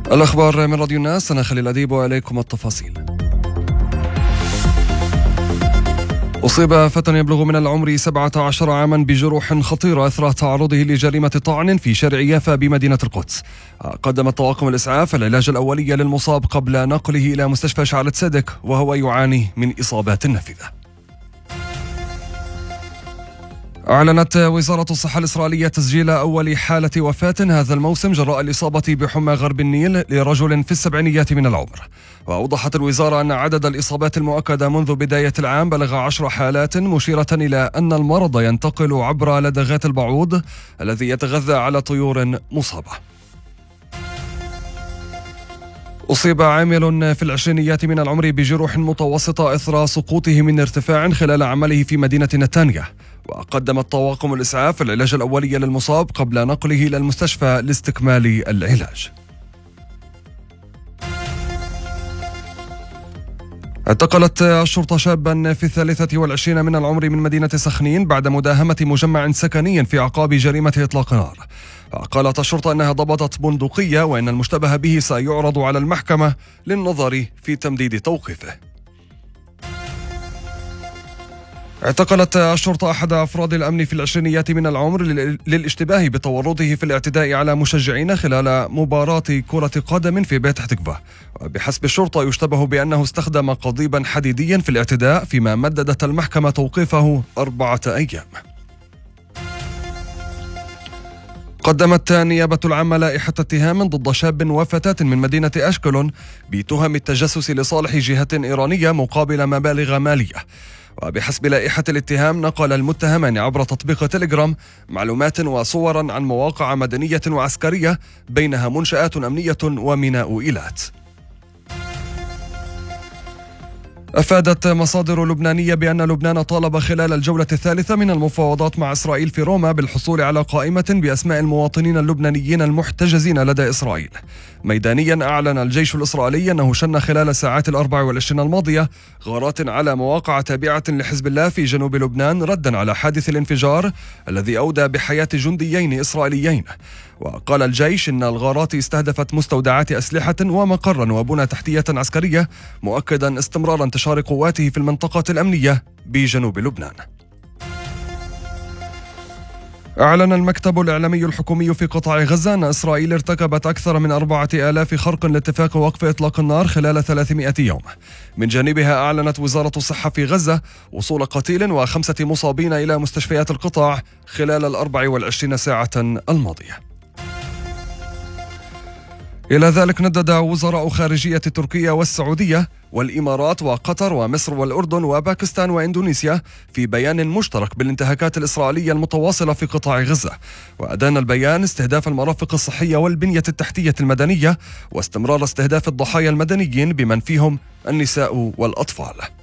الأخبار من راديو الناس، أنا خليل أديب وإليكم التفاصيل. أصيب فتى يبلغ من العمر 17 عاما بجروح خطيرة أثر تعرضه لجريمة طعن في شارع يافا بمدينة القدس. قدم طواقم الإسعاف العلاج الأولي للمصاب قبل نقله إلى مستشفى شعلة صدق وهو يعاني من إصابات نافذة. أعلنت وزارة الصحة الإسرائيلية تسجيل أول حالة وفاة هذا الموسم جراء الإصابة بحمى غرب النيل لرجل في السبعينيات من العمر. وأوضحت الوزارة أن عدد الإصابات المؤكدة منذ بداية العام بلغ 10 حالات، مشيرة إلى أن المرض ينتقل عبر لدغات البعوض الذي يتغذى على طيور مصابة. أصيب عامل في العشرينيات من العمر بجروح متوسطة إثر سقوطه من ارتفاع خلال عمله في مدينة نتانيا. وقدمت طواقم الإسعاف العلاج الأولي للمصاب قبل نقله إلى المستشفى لاستكمال العلاج. اعتقلت الشرطة شابا في 23 من العمر من مدينة سخنين بعد مداهمة مجمع سكني في أعقاب جريمة إطلاق نار. قالت الشرطة أنها ضبطت بندقية وأن المشتبه به سيعرض على المحكمة للنظر في تمديد توقيفه. اعتقلت الشرطة أحد أفراد الأمن في العشرينيات من العمر للاشتباه بتورطه في الاعتداء على مشجعين خلال مباراة كرة قدم في بيت حتكفة. وبحسب الشرطة يشتبه بأنه استخدم قضيبا حديديا في الاعتداء، فيما مددت المحكمة توقيفه 4 أيام. قدمت النيابة العامة لائحة اتهام ضد شاب وفتاة من مدينة أشكلون بتهم التجسس لصالح جهة إيرانية مقابل مبالغ مالية. وبحسب لائحة الاتهام نقل المتهمان عبر تطبيق تليجرام معلومات وصورا عن مواقع مدنية وعسكرية بينها منشآت أمنية وميناء إيلات. أفادت مصادر لبنانية بأن لبنان طالب خلال الجولة الثالثة من المفاوضات مع إسرائيل في روما بالحصول على قائمة بأسماء المواطنين اللبنانيين المحتجزين لدى إسرائيل. ميدانيا أعلن الجيش الإسرائيلي أنه شن خلال الساعات 24 الماضية غارات على مواقع تابعة لحزب الله في جنوب لبنان ردا على حادث الانفجار الذي أودى بحياة جنديين إسرائيليين. وقال الجيش إن الغارات استهدفت مستودعات أسلحة ومقرا وبنى تحتية عسكرية، مؤكدا استمرار انتشار قواته في المنطقة الأمنية بجنوب لبنان. أعلن المكتب الإعلامي الحكومي في قطاع غزة أن إسرائيل ارتكبت أكثر من 4000 خرق لاتفاق وقف إطلاق النار خلال 300 يوم. من جانبها أعلنت وزارة الصحة في غزة وصول قتيل و5 مصابين إلى مستشفيات القطاع خلال 24 ساعة الماضية. إلى ذلك ندد وزراء خارجية تركيا والسعودية والإمارات وقطر ومصر والأردن وباكستان وإندونيسيا في بيان مشترك بالانتهاكات الإسرائيلية المتواصلة في قطاع غزة. وأدان البيان استهداف المرافق الصحية والبنية التحتية المدنية واستمرار استهداف الضحايا المدنيين بمن فيهم النساء والأطفال.